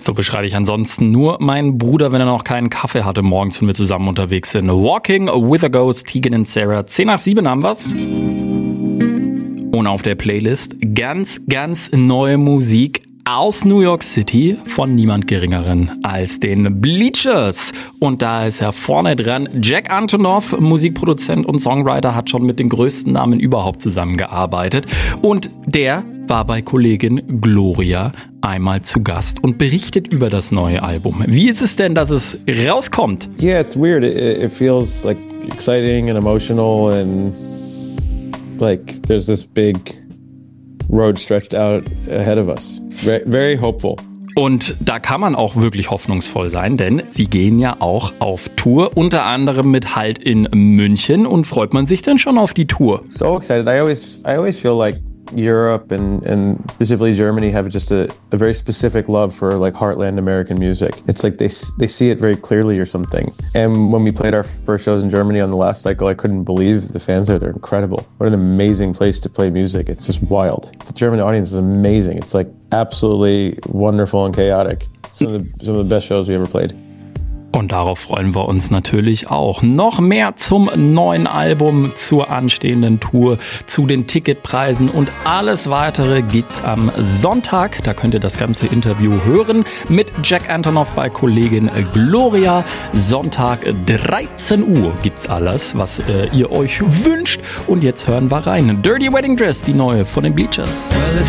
So beschreibe ich ansonsten nur meinen Bruder, wenn er noch keinen Kaffee hatte morgens, wenn wir zusammen unterwegs sind. Walking with a Ghost, Tegan und Sara. 10:07 haben wir's. Und auf der Playlist ganz neue Musik aus New York City von niemand Geringeren als den Bleachers. Und da ist er vorne dran. Jack Antonoff, Musikproduzent und Songwriter, hat schon mit den größten Namen überhaupt zusammengearbeitet. Und der war bei Kollegin Gloria einmal zu Gast und berichtet über das neue Album. Wie ist es denn, dass es rauskommt? Yeah, it's weird. It feels like exciting and emotional and like there's this big road stretched out ahead of us. Very, very hopeful. Und da kann man auch wirklich hoffnungsvoll sein, denn sie gehen ja auch auf Tour, unter anderem mit Halt in München. Und freut man sich denn schon auf die Tour? So excited. I always feel like Europe and specifically Germany have just a very specific love for like heartland American music. It's like they see it very clearly or something. And when we played our first shows in Germany on the last cycle, I couldn't believe the fans there. They're incredible. What an amazing place to play music. It's just wild. The German audience is amazing. It's like absolutely wonderful and chaotic. Some of the best shows we ever played. Und darauf freuen wir uns natürlich auch. Noch mehr zum neuen Album, zur anstehenden Tour, zu den Ticketpreisen und alles weitere gibt's am Sonntag. Da könnt ihr das ganze Interview hören mit Jack Antonoff bei Kollegin Gloria. Sonntag 13 Uhr gibt's alles, was ihr euch wünscht. Und jetzt hören wir rein. Dirty Wedding Dress, die neue von den Bleachers.